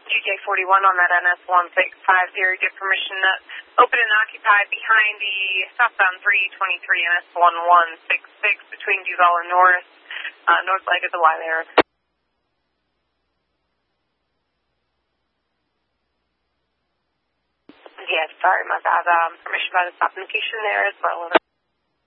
GJ41 on that NS165, get permission to open and occupy behind the southbound 323 NS1166 between Duval and North, north leg of the Y there. Yes, sorry, my bad. Permission by the stop indication there as well.